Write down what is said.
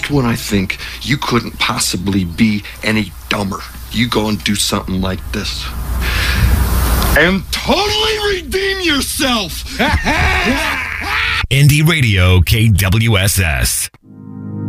just when I think you couldn't possibly be any dumber, you go and do something like this. And totally redeem yourself! Indie Radio KWSS.